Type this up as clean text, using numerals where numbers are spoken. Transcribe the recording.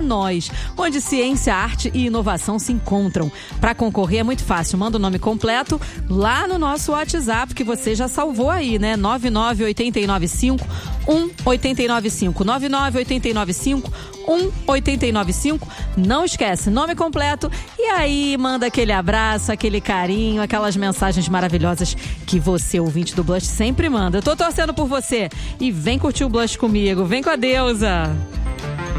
Nós, onde ciência, arte e inovação se encontram. Para concorrer é muito fácil, manda o nome completo lá no nosso WhatsApp, que você já salvou aí, né? 99895 1895 99895 1895. Não esquece, nome completo, e aí manda aquele abraço, aquele carinho, aquelas mensagens maravilhosas que você, ouvinte do Blush, sempre manda. Eu tô torcendo por você e vem curtir o Blush comigo, vem com a Deusa.